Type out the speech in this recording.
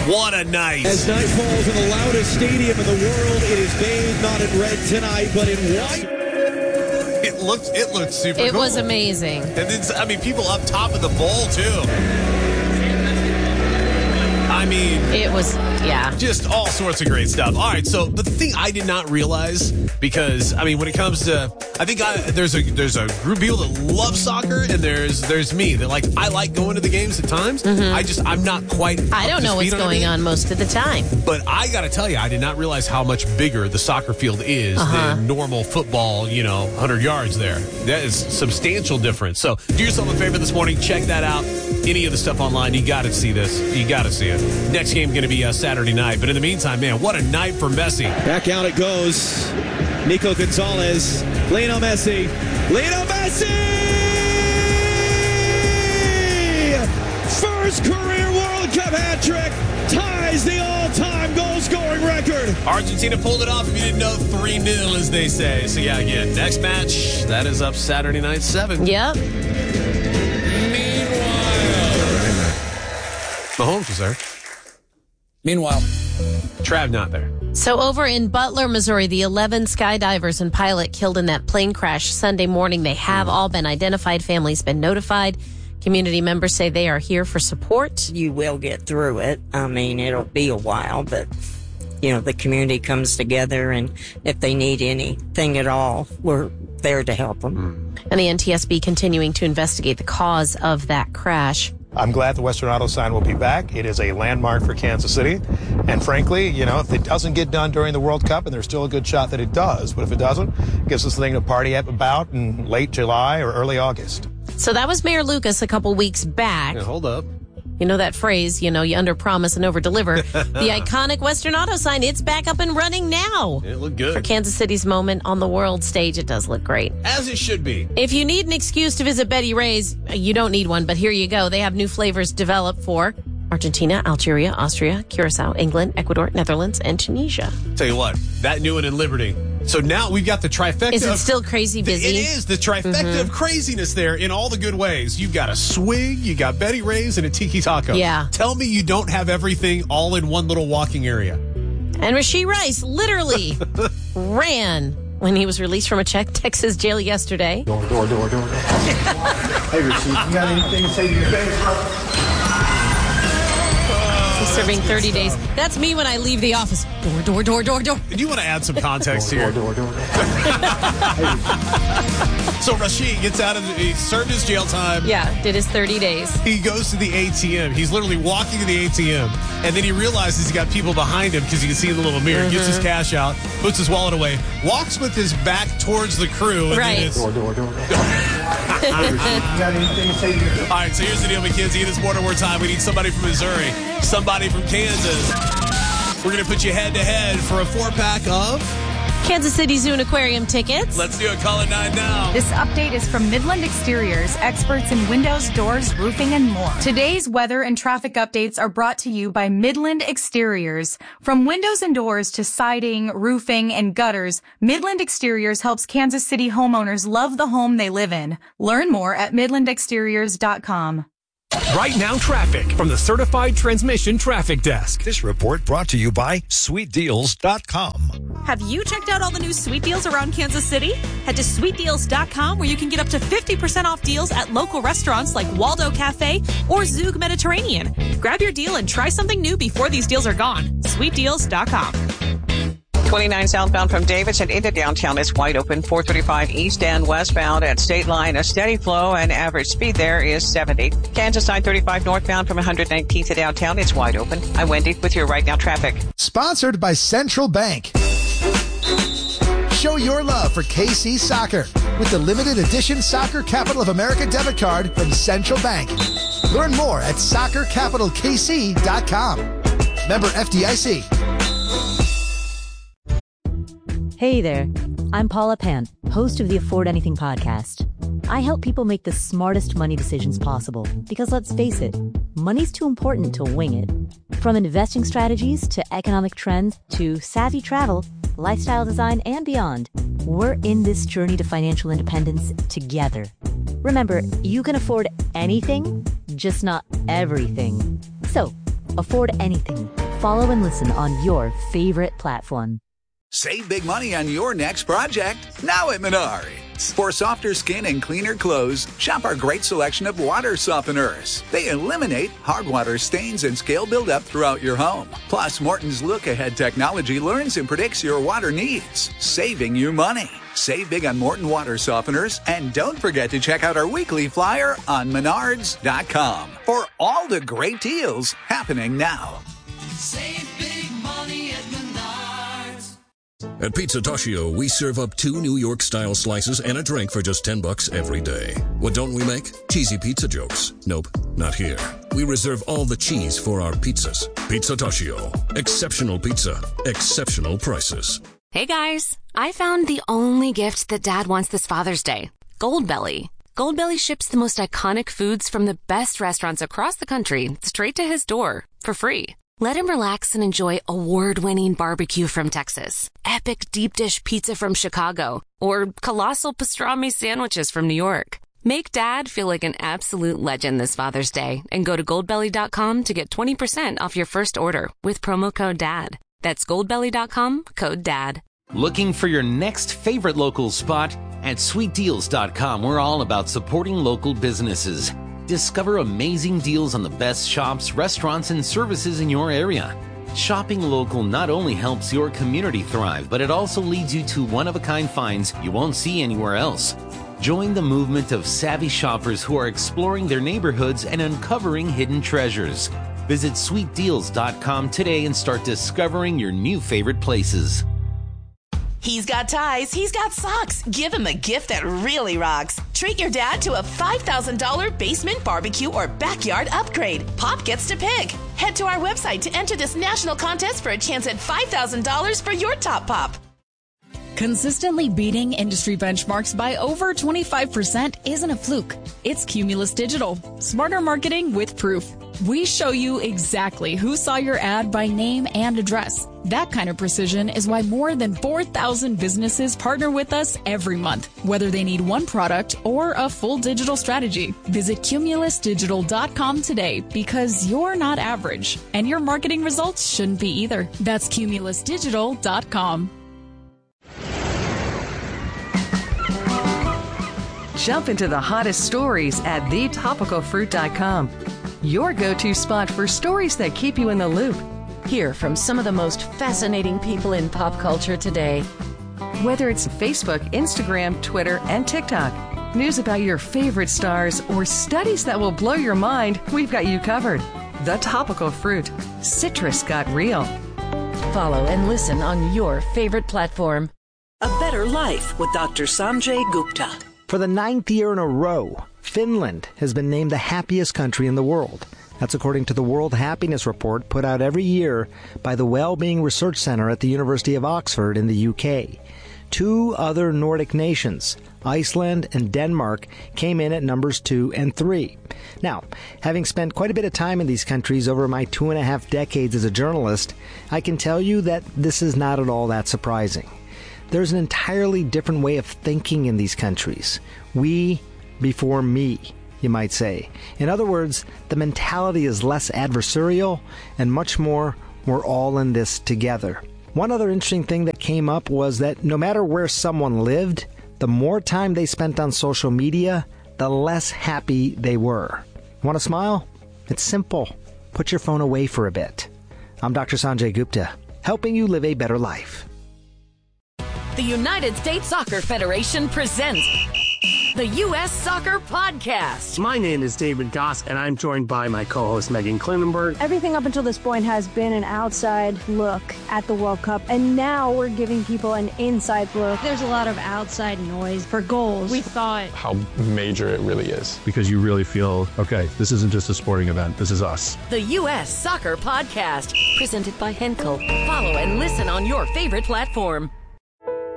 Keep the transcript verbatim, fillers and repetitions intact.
What a night. As night falls in the loudest stadium in the world, it is bathed not in red tonight, but in white. It looked, it looked super It cool. was amazing. And then, I mean, people up top of the bowl, too. I mean... It was, yeah. Just all sorts of great stuff. All right, so the thing I did not realize, because, I mean, when it comes to... I think I, there's a there's a group of people that love soccer, and there's there's me that, like, I like going to the games at times. Mm-hmm. I just, I'm not quite... I don't know what's on going on most of the time. But I got to tell you, I did not realize how much bigger the soccer field is uh-huh. than normal football, you know, one hundred yards there. That is substantial difference. So do yourself a favor this morning. Check that out. Any of the stuff online, you got to see this. You got to see it. Next game going to be uh, Saturday night. But in the meantime, man, what a night for Messi. Back out it goes. Nico Gonzalez. Lionel Messi. Lionel Messi! First career World Cup hat trick. Ties the all-time goal-scoring record. Argentina pulled it off, if you didn't know, three nil, as they say. So, yeah, again, next match, that is up Saturday night, seven. Yep. Mahomes was there. Meanwhile, Trav not there. So over in Butler, Missouri, the eleven skydivers and pilot killed in that plane crash Sunday morning, they have all been identified. Families been notified. Community members say they are here for support. You will get through it. I mean, it'll be a while, but, you know, the community comes together, and if they need anything at all, we're there to help them. And the N T S B continuing to investigate the cause of that crash. I'm glad the Western Auto Sign will be back. It is a landmark for Kansas City. And frankly, you know, if it doesn't get done during the World Cup, and there's still a good shot that it does, but if it doesn't, it gives us something to party about in late July or early August. So that was Mayor Lucas a couple weeks back. Yeah, hold up. You know that phrase, you know, you under promise and over deliver. The iconic Western Auto Sign, it's back up and running now. It looked good. For Kansas City's moment on the world stage, it does look great. As it should be. If you need an excuse to visit Betty Ray's, you don't need one, but here you go. They have new flavors developed for Argentina, Algeria, Austria, Curacao, England, Ecuador, Netherlands, and Tunisia. Tell you what, that new one in Liberty. So now we've got the trifecta. Is it of, still crazy busy? It is the trifecta mm-hmm. of craziness there in all the good ways. You've got a swig, you got Betty Ray's, and a tiki taco. Yeah. Tell me you don't have everything all in one little walking area. And Rashee Rice literally ran when he was released from a Texas jail yesterday. Door, door, door, door. Hey, Rashee, you got anything to say to your face, brother? He's serving thirty days. That's me when I leave the office. Door, door, door, door, door. Do you want to add some context door, here? Door, door, door, door. So Rashee gets out of, the, he served his jail time. Yeah, did his thirty days. He goes to the A T M. He's literally walking to the A T M. And then he realizes he's got people behind him because you can see in the little mirror. Mm-hmm. Gets his cash out, puts his wallet away, walks with his back towards the crew. And right. Then it's, door, door, door, door. You got anything to say to your face? All right, so here's the deal, McKenzie. It is Border War time. We need somebody from Missouri, somebody from Kansas. We're going to put you head-to-head for a four-pack of Kansas City Zoo and Aquarium tickets. Let's do it. Call it nine now. This update is from Midland Exteriors, experts in windows, doors, roofing, and more. Today's weather and traffic updates are brought to you by Midland Exteriors. From windows and doors to siding, roofing, and gutters, Midland Exteriors helps Kansas City homeowners love the home they live in. Learn more at midland exteriors dot com. Right now traffic from the Certified Transmission Traffic Desk. This report brought to you by sweet deals dot com. Have you checked out all the new sweet deals around Kansas City? Head to sweet deals dot com where you can get up to fifty percent off deals at local restaurants like Waldo Cafe or Zug Mediterranean. Grab your deal and try something new before these deals are gone. sweet deals dot com. twenty-nine southbound from Davidson into downtown is wide open. four thirty-five east and westbound at State Line, a steady flow, and average speed there is seventy. Kansas I thirty-five northbound from one hundred nineteenth to downtown, it's wide open. I'm Wendy with your Right Now traffic. Sponsored by Central Bank. Show your love for K C Soccer with the limited edition Soccer Capital of America debit card from Central Bank. Learn more at soccer capital k c dot com. Member F D I C. Hey there, I'm Paula Pant, host of the Afford Anything podcast. I help people make the smartest money decisions possible because, let's face it, money's too important to wing it. From investing strategies to economic trends to savvy travel, lifestyle design, and beyond, we're in this journey to financial independence together. Remember, you can afford anything, just not everything. So, Afford anything. Follow and listen on your favorite platform. Save big money on your next project now at Menards. For softer skin and cleaner clothes, shop our great selection of water softeners. They eliminate hard water stains and scale buildup throughout your home. Plus, Morton's look-ahead technology learns and predicts your water needs, saving you money. Save big on Morton water softeners, and don't forget to check out our weekly flyer on menards dot com for all the great deals happening now. Save big money at Menards. At Pizza Toshio, we serve up two New York-style slices and a drink for just ten bucks every day. What don't we make? Cheesy pizza jokes. Nope, not here. We reserve all the cheese for our pizzas. Pizza Toshio. Exceptional pizza. Exceptional prices. Hey guys, I found the only gift that Dad wants this Father's Day. Goldbelly. Goldbelly ships the most iconic foods from the best restaurants across the country straight to his door for free. Let him relax and enjoy award-winning barbecue from Texas, epic deep dish pizza from Chicago, or colossal pastrami sandwiches from New York. Make Dad feel like an absolute legend this Father's Day and go to goldbelly dot com to get twenty percent off your first order with promo code DAD. That's goldbelly dot com, code DAD. Looking for your next favorite local spot? At sweet deals dot com, we're all about supporting local businesses. Discover amazing deals on the best shops, restaurants, and services in your area. Shopping local not only helps your community thrive, but it also leads you to one-of-a-kind finds you won't see anywhere else. Join the movement of savvy shoppers who are exploring their neighborhoods and uncovering hidden treasures. Visit sweet deals dot com today and start discovering your new favorite places. He's got ties, he's got socks. Give him a gift that really rocks. Treat your dad to a five thousand dollars basement barbecue or backyard upgrade. Pop gets to pick. Head to our website to enter this national contest for a chance at five thousand dollars for your top pop. Consistently beating industry benchmarks by over twenty-five percent isn't a fluke. It's Cumulus Digital. Smarter marketing with proof. We show you exactly who saw your ad by name and address. That kind of precision is why more than four thousand businesses partner with us every month, whether they need one product or a full digital strategy. Visit cumulus digital dot com today because you're not average, and your marketing results shouldn't be either. That's cumulus digital dot com. Jump into the hottest stories at the topical fruit dot com. Your go-to spot for stories that keep you in the loop. Hear from some of the most fascinating people in pop culture today. Whether it's Facebook, Instagram, Twitter, and TikTok, news about your favorite stars, or studies that will blow your mind, we've got you covered. The Topical Fruit. Citrus got real. Follow and listen on your favorite platform. A Better Life with Doctor Sanjay Gupta. For the ninth year in a row, Finland has been named the happiest country in the world. That's according to the World Happiness Report put out every year by the Wellbeing Research Center at the University of Oxford in the U K. Two other Nordic nations, Iceland and Denmark, came in at numbers two and three. Now, having spent quite a bit of time in these countries over my two and a half decades as a journalist, I can tell you that this is not at all that surprising. There's an entirely different way of thinking in these countries. We before me, you might say. In other words, the mentality is less adversarial and much more, we're all in this together. One other interesting thing that came up was that no matter where someone lived, the more time they spent on social media, the less happy they were. Want to smile? It's simple. Put your phone away for a bit. I'm Doctor Sanjay Gupta, helping you live a better life. The United States Soccer Federation presents the U S Soccer Podcast. My name is David Goss, and I'm joined by my co-host Megan Klinenberg. Everything up until this point has been an outside look at the World Cup, and now we're giving people an inside look. There's a lot of outside noise for goals. We thought how major it really is. Because you really feel, okay, this isn't just a sporting event, this is us. The U S Soccer Podcast, presented by Henkel. Follow and listen on your favorite platform.